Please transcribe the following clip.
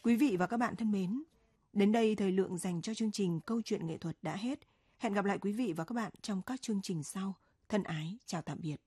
Quý vị và các bạn thân mến, đến đây thời lượng dành cho chương trình Câu chuyện nghệ thuật đã hết. Hẹn gặp lại quý vị và các bạn trong các chương trình sau. Thân ái, chào tạm biệt.